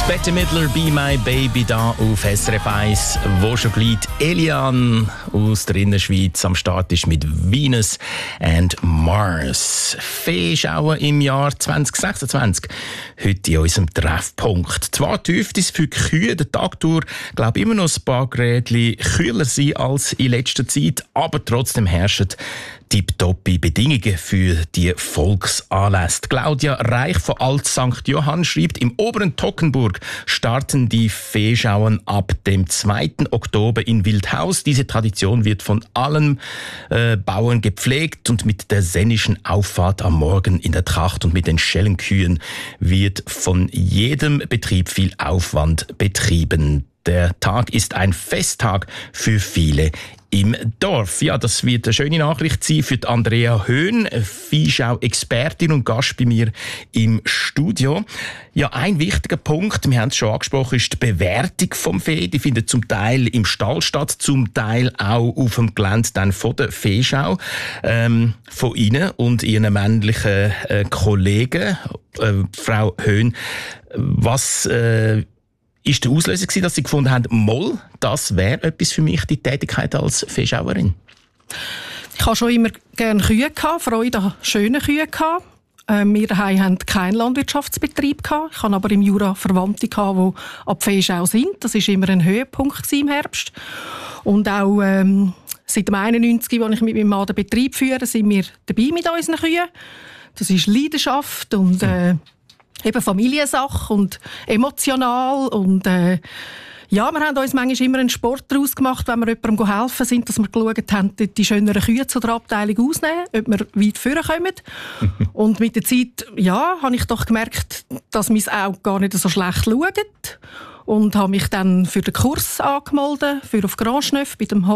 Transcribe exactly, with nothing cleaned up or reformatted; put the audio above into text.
Bette Midler, Be My Baby, da auf S R F eins, wo schon gleich Elian aus der Innerschweiz am Start ist mit Venus and Mars. Feeschauen im Jahr zwanzig sechsundzwanzig, heute in unserem Treffpunkt. Zwar dürfte es für die Kühe den Tag durch, glaube ich, immer noch ein paar Grädchen kühler sein als in letzter Zeit, aber trotzdem herrschen tipptoppi Bedingungen für die Volksanlässe. Claudia Reich von Alt Sankt Johann schreibt, im oberen Toggenburg starten die Feeschauen ab dem zweiten Oktober in Wildhaus. Diese Tradition wird von allen äh, Bauern gepflegt und mit der sennischen Auffahrt am Morgen in der Tracht und mit den Schellenkühen wird von jedem Betrieb viel Aufwand betrieben. Der Tag ist ein Festtag für viele im Dorf. Ja, das wird eine schöne Nachricht sein für die Andrea Höhn, Viehschau-Expertin und Gast bei mir im Studio. Ja, ein wichtiger Punkt, wir haben es schon angesprochen, ist die Bewertung vom Vieh. Die findet zum Teil im Stall statt, zum Teil auch auf dem Gelände dann von der Viehschau. Ähm, von Ihnen und Ihren männlichen äh, Kollegen, äh, Frau Höhn, was äh, ist der Auslöser gewesen, dass Sie gefunden haben, Moll, das wäre etwas für mich, die Tätigkeit als Viehschauerin? Ich hatte schon immer gerne Kühe, Freude an schönen Kühen. Ähm, wir daheim hatten keinen Landwirtschaftsbetrieb. Ich hatte aber im Jura Verwandte, die an die Viehschau sind. Das war immer ein Höhepunkt im Herbst. Und auch ähm, seit dem einundneunzig, als ich mit meinem Mann den Betrieb führe, sind wir dabei mit unseren Kühen. Das ist Leidenschaft und äh, eben Familiensache und emotional und äh, ja, wir haben uns manchmal immer einen Sport daraus gemacht, wenn wir jemandem helfen sind, dass wir geschaut haben, die schöneren Kühe zu der Abteilung ausnehmen, ob wir weit vorkommen. Und mit der Zeit, ja, habe ich doch gemerkt, dass mein Auge gar nicht so schlecht schaut und habe mich dann für den Kurs angemeldet, für auf Grand Schneuf bei dem